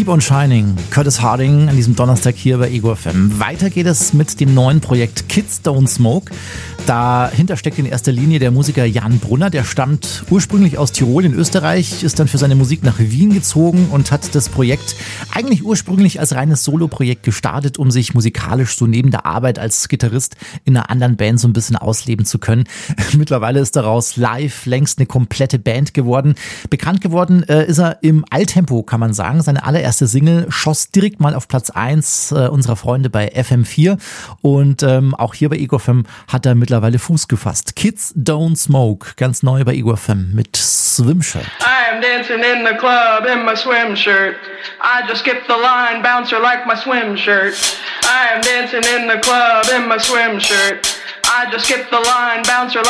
Keep on Shining, Curtis Harding an diesem Donnerstag hier bei Ego FM. Weiter geht es mit dem neuen Projekt Kids Don't Smoke. Dahinter steckt in erster Linie der Musiker Jan Brunner, der stammt ursprünglich aus Tirol in Österreich, ist dann für seine Musik nach Wien gezogen und hat das Projekt eigentlich ursprünglich als reines Soloprojekt gestartet, um sich musikalisch so neben der Arbeit als Gitarrist in einer anderen Band so ein bisschen ausleben zu können. Mittlerweile ist daraus live längst eine komplette Band geworden. Bekannt geworden ist er im Alltempo, kann man sagen. Seine allererste Single schoss direkt mal auf Platz 1 unserer Freunde bei FM4 und auch hier bei Ego FM hat er mittlerweile Fuß gefasst. Kids Don't Smoke, ganz neu bei Ego FM mit Swimshirt. I am dancing in the club in my swim shirt. I just skipped the line, bouncer like my swim shirt. I am dancing in the club in my swim shirt. I just skipped the line, bouncer like